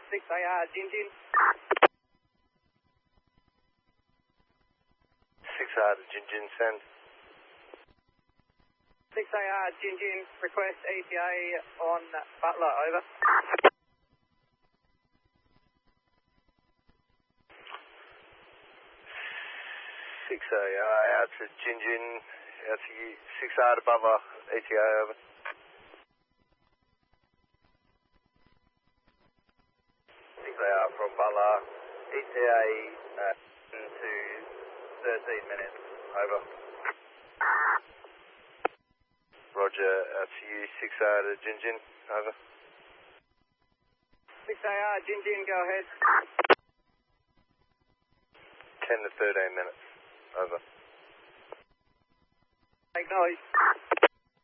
6AR, Jinjin. 6R to Jinjin, send. 6AR, Jinjin, request ETA on Butler, over. 6AR out to Jinjin, out to you. 6R to Butler, ETA, over. 6AR from Butler, ETA into 13 minutes, over. Roger, out to you. 6R to Jinjin, over. 6AR, Jinjin, go ahead. 10 to 13 minutes, over. Acknowledge.